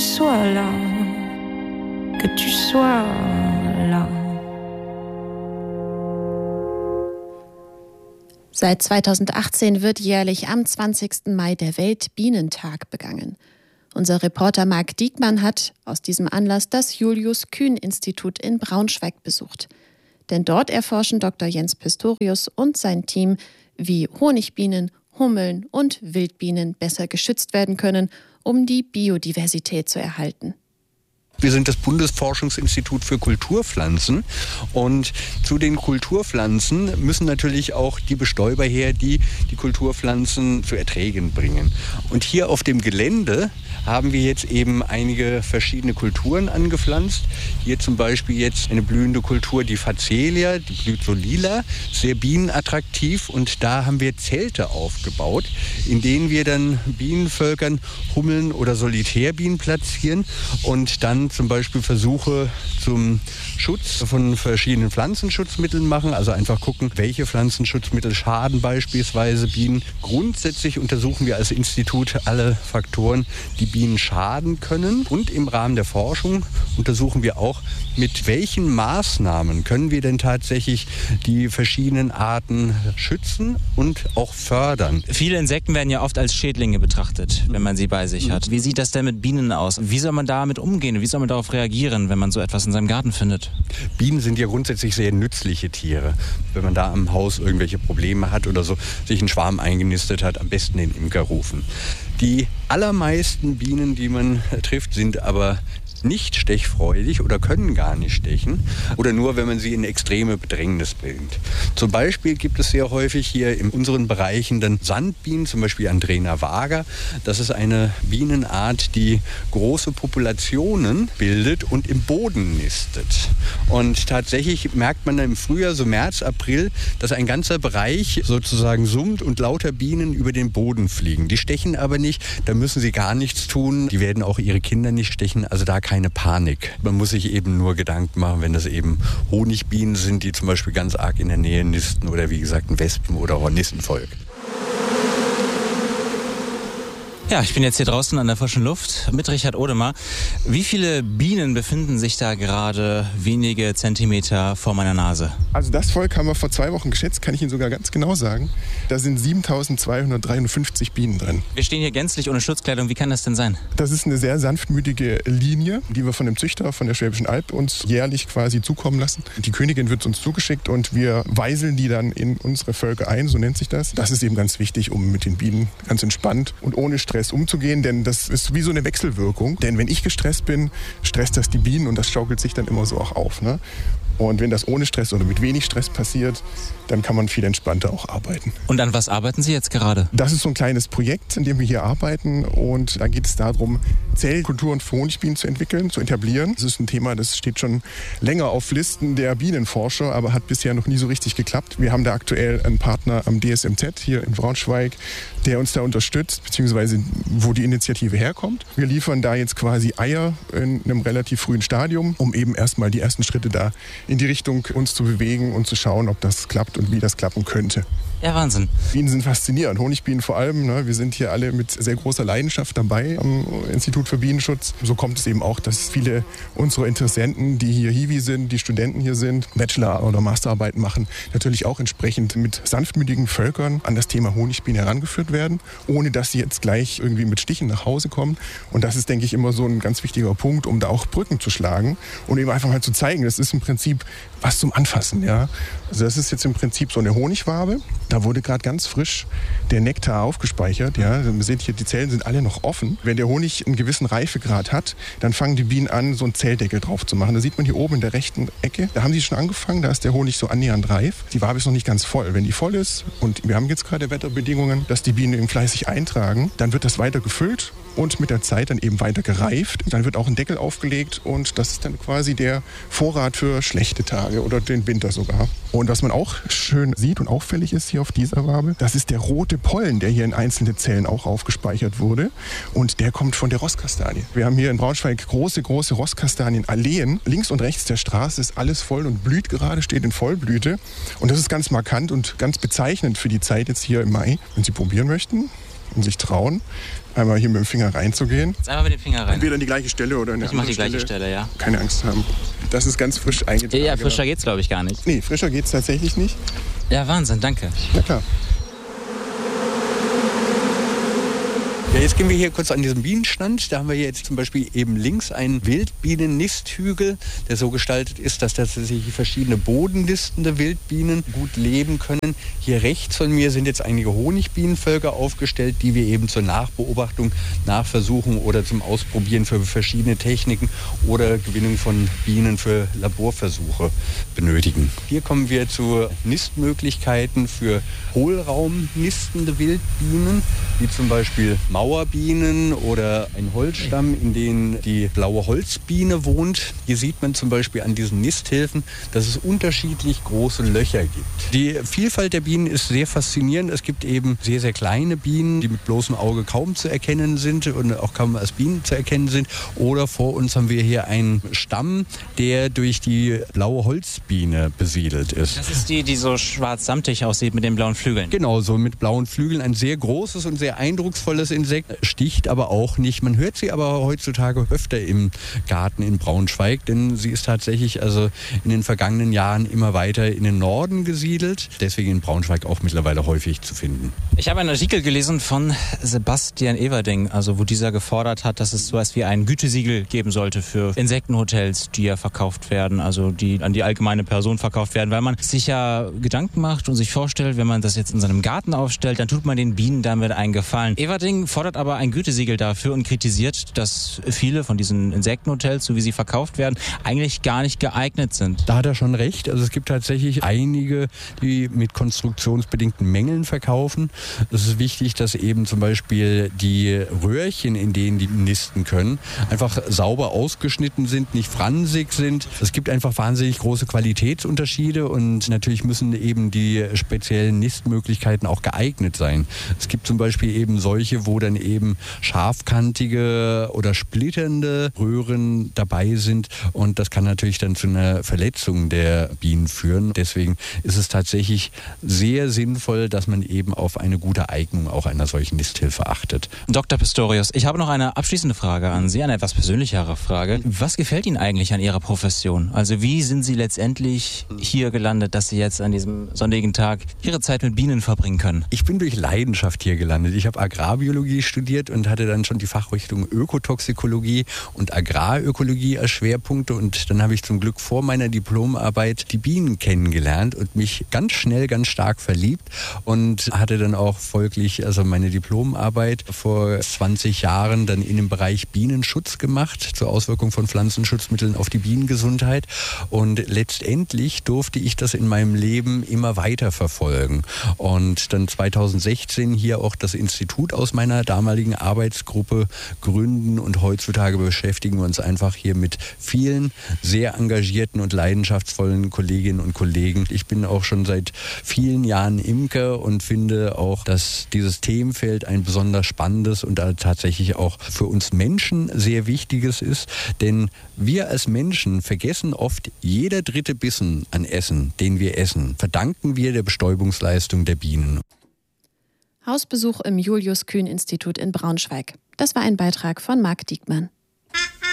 sois là, que tu sois là. Seit 2018 wird jährlich am 20. Mai der Weltbienentag begangen. Unser Reporter Marc Diekmann hat aus diesem Anlass das Julius-Kühn-Institut in Braunschweig besucht. Denn dort erforschen Dr. Jens Pistorius und sein Team, wie Honigbienen, Hummeln und Wildbienen besser geschützt werden können, um die Biodiversität zu erhalten. Wir sind das Bundesforschungsinstitut für Kulturpflanzen und zu den Kulturpflanzen müssen natürlich auch die Bestäuber her, die die Kulturpflanzen zu Erträgen bringen. Und hier auf dem Gelände haben wir jetzt eben einige verschiedene Kulturen angepflanzt. Hier zum Beispiel jetzt eine blühende Kultur, die Facelia, die blüht so lila, sehr bienenattraktiv. Und da haben wir Zelte aufgebaut, in denen wir dann Bienenvölkern Hummeln oder Solitärbienen platzieren und dann zum Beispiel Versuche zum Schutz von verschiedenen Pflanzenschutzmitteln machen. Also einfach gucken, welche Pflanzenschutzmittel schaden beispielsweise Bienen. Grundsätzlich untersuchen wir als Institut alle Faktoren, die Bienen schaden können. Und im Rahmen der Forschung untersuchen wir auch, mit welchen Maßnahmen können wir denn tatsächlich die verschiedenen Arten schützen und auch fördern. Viele Insekten werden ja oft als Schädlinge betrachtet, wenn man sie bei sich hat. Wie sieht das denn mit Bienen aus? Wie soll man damit umgehen? Wie soll man darauf reagieren, wenn man so etwas in seinem Garten findet? Bienen sind ja grundsätzlich sehr nützliche Tiere. Wenn man da am Haus irgendwelche Probleme hat oder so, sich einen Schwarm eingenistet hat, am besten den Imker rufen. Die allermeisten Bienen, die man trifft, sind aber nicht stechfreudig oder können gar nicht stechen oder nur, wenn man sie in extreme Bedrängnis bringt. Zum Beispiel gibt es sehr häufig hier in unseren Bereichen dann Sandbienen, zum Beispiel Andrena vaga. Das ist eine Bienenart, die große Populationen bildet und im Boden nistet. Und tatsächlich merkt man dann im Frühjahr, so März, April, dass ein ganzer Bereich sozusagen summt und lauter Bienen über den Boden fliegen. Die stechen aber nicht, da müssen sie gar nichts tun. Die werden auch ihre Kinder nicht stechen, also da keine Panik. Man muss sich eben nur Gedanken machen, wenn das eben Honigbienen sind, die zum Beispiel ganz arg in der Nähe nisten oder wie gesagt ein Wespen- oder Hornissenvolk. Ja, ich bin jetzt hier draußen an der frischen Luft mit Richard Odemer. Wie viele Bienen befinden sich da gerade wenige Zentimeter vor meiner Nase? Also das Volk haben wir vor 2 Wochen geschätzt, kann ich Ihnen sogar ganz genau sagen. Da sind 7.253 Bienen drin. Wir stehen hier gänzlich ohne Schutzkleidung. Wie kann das denn sein? Das ist eine sehr sanftmütige Linie, die wir von dem Züchter von der Schwäbischen Alb uns jährlich quasi zukommen lassen. Die Königin wird uns zugeschickt und wir weiseln die dann in unsere Völker ein, so nennt sich das. Das ist eben ganz wichtig, um mit den Bienen ganz entspannt und ohne Stress umzugehen, denn das ist wie so eine Wechselwirkung. Denn wenn ich gestresst bin, stresst das die Bienen und das schaukelt sich dann immer so auch auf, ne? Und wenn das ohne Stress oder mit wenig Stress passiert, dann kann man viel entspannter auch arbeiten. Und an was arbeiten Sie jetzt gerade? Das ist so ein kleines Projekt, in dem wir hier arbeiten. Und da geht es darum, Zellkulturen für Honigbienen zu entwickeln, zu etablieren. Das ist ein Thema, das steht schon länger auf Listen der Bienenforscher, aber hat bisher noch nie so richtig geklappt. Wir haben da aktuell einen Partner am DSMZ hier in Braunschweig, der uns da unterstützt, beziehungsweise wo die Initiative herkommt. Wir liefern da jetzt quasi Eier in einem relativ frühen Stadium, um eben erstmal die ersten Schritte da in die Richtung uns zu bewegen und zu schauen, ob das klappt und wie das klappen könnte. Ja, Wahnsinn. Bienen sind faszinierend, Honigbienen vor allem. Ne? Wir sind hier alle mit sehr großer Leidenschaft dabei am Institut für Bienenschutz. So kommt es eben auch, dass viele unserer Interessenten, die hier Hiwi sind, die Studenten hier sind, Bachelor- oder Masterarbeiten machen, natürlich auch entsprechend mit sanftmütigen Völkern an das Thema Honigbienen herangeführt werden, ohne dass sie jetzt gleich irgendwie mit Stichen nach Hause kommen. Und das ist, denke ich, immer so ein ganz wichtiger Punkt, um da auch Brücken zu schlagen und eben einfach mal zu zeigen, das ist im Prinzip was zum Anfassen. Ja? Also das ist jetzt im Prinzip so eine Honigwabe. Da wurde gerade ganz frisch der Nektar aufgespeichert. Ja? Man sieht hier, die Zellen sind alle noch offen. Wenn der Honig einen gewissen Reifegrad hat, dann fangen die Bienen an, so einen Zelldeckel drauf zu machen. Da sieht man hier oben in der rechten Ecke, da haben die schon angefangen, da ist der Honig so annähernd reif. Die Wabe ist noch nicht ganz voll. Wenn die voll ist, und wir haben jetzt gerade Wetterbedingungen, dass die Bienen eben fleißig eintragen, dann wird das weiter gefüllt und mit der Zeit dann eben weiter gereift. Dann wird auch ein Deckel aufgelegt und das ist dann quasi der Vorrat für schlechte Tage oder den Winter sogar. Und was man auch schön sieht und auffällig ist hier auf dieser Wabe, das ist der rote Pollen, der hier in einzelne Zellen auch aufgespeichert wurde. Und der kommt von der Rosskastanie. Wir haben hier in Braunschweig große Rosskastanienalleen. Links und rechts der Straße ist alles voll und blüht gerade, steht in Vollblüte. Und das ist ganz markant und ganz bezeichnend für die Zeit jetzt hier im Mai. Wenn Sie probieren möchten, und sich trauen, einmal hier mit dem Finger reinzugehen. Jetzt einmal mit dem Finger rein. Entweder an die gleiche Stelle oder in der Ich mache die gleiche Stelle, ja. Keine Angst haben. Das ist ganz frisch eingetragen. Ja, frischer geht's, glaube ich, gar nicht. Nee, frischer geht's tatsächlich nicht. Ja, Wahnsinn, danke. Na klar. Ja, jetzt gehen wir hier kurz an diesen Bienenstand. Da haben wir hier jetzt zum Beispiel eben links einen Wildbienennisthügel, der so gestaltet ist, dass tatsächlich verschiedene bodennistende Wildbienen gut leben können. Hier rechts von mir sind jetzt einige Honigbienenvölker aufgestellt, die wir eben zur Nachbeobachtung, Nachversuchung oder zum Ausprobieren für verschiedene Techniken oder Gewinnung von Bienen für Laborversuche benötigen. Hier kommen wir zu Nistmöglichkeiten für hohlraumnistende Wildbienen, wie zum Beispiel Mauerbienen oder ein Holzstamm, in dem die blaue Holzbiene wohnt. Hier sieht man zum Beispiel an diesen Nisthilfen, dass es unterschiedlich große Löcher gibt. Die Vielfalt der Bienen ist sehr faszinierend. Es gibt eben sehr, sehr kleine Bienen, die mit bloßem Auge kaum zu erkennen sind und auch kaum als Bienen zu erkennen sind. Oder vor uns haben wir hier einen Stamm, der durch die blaue Holzbiene besiedelt ist. Das ist die, die so schwarz-samtig aussieht mit den blauen Flügeln. Genau, so mit blauen Flügeln. Ein sehr großes und sehr eindrucksvolles Insekt, sticht aber auch nicht. Man hört sie aber heutzutage öfter im Garten in Braunschweig, denn sie ist tatsächlich also in den vergangenen Jahren immer weiter in den Norden gesiedelt. Deswegen in Braunschweig auch mittlerweile häufig zu finden. Ich habe einen Artikel gelesen von Sebastian Everding, also wo dieser gefordert hat, dass es sowas wie ein Gütesiegel geben sollte für Insektenhotels, die ja verkauft werden, also die an die allgemeine Person verkauft werden, weil man sich ja Gedanken macht und sich vorstellt, wenn man das jetzt in seinem Garten aufstellt, dann tut man den Bienen damit einen Gefallen. Everding fordert aber ein Gütesiegel dafür und kritisiert, dass viele von diesen Insektenhotels, so wie sie verkauft werden, eigentlich gar nicht geeignet sind. Da hat er schon recht. Also es gibt tatsächlich einige, die mit konstruktionsbedingten Mängeln verkaufen. Es ist wichtig, dass eben zum Beispiel die Röhrchen, in denen die nisten können, einfach sauber ausgeschnitten sind, nicht fransig sind. Es gibt einfach wahnsinnig große Qualitätsunterschiede und natürlich müssen eben die speziellen Nistmöglichkeiten auch geeignet sein. Es gibt zum Beispiel eben solche, wo dann eben scharfkantige oder splitternde Röhren dabei sind und das kann natürlich dann zu einer Verletzung der Bienen führen. Deswegen ist es tatsächlich sehr sinnvoll, dass man eben auf eine gute Eignung auch einer solchen Nisthilfe achtet. Dr. Pistorius, ich habe noch eine abschließende Frage an Sie, eine etwas persönlichere Frage. Was gefällt Ihnen eigentlich an Ihrer Profession? Also wie sind Sie letztendlich hier gelandet, dass Sie jetzt an diesem sonnigen Tag Ihre Zeit mit Bienen verbringen können? Ich bin durch Leidenschaft hier gelandet. Ich habe Agrarbiologie studiert und hatte dann schon die Fachrichtung Ökotoxikologie und Agrarökologie als Schwerpunkte und dann habe ich zum Glück vor meiner Diplomarbeit die Bienen kennengelernt und mich ganz schnell, ganz stark verliebt und hatte dann auch folglich also meine Diplomarbeit vor 20 Jahren dann in dem Bereich Bienenschutz gemacht, zur Auswirkung von Pflanzenschutzmitteln auf die Bienengesundheit und letztendlich durfte ich das in meinem Leben immer weiter verfolgen und dann 2016 hier auch das Institut aus meiner damaligen Arbeitsgruppe gründen und heutzutage beschäftigen wir uns einfach hier mit vielen sehr engagierten und leidenschaftsvollen Kolleginnen und Kollegen. Ich bin auch schon seit vielen Jahren Imker und finde auch, dass dieses Themenfeld ein besonders spannendes und tatsächlich auch für uns Menschen sehr wichtiges ist, denn wir als Menschen vergessen oft, jeder dritte Bissen an Essen, den wir essen, verdanken wir der Bestäubungsleistung der Bienen. Hausbesuch im Julius-Kühn-Institut in Braunschweig. Das war ein Beitrag von Marc Diekmann.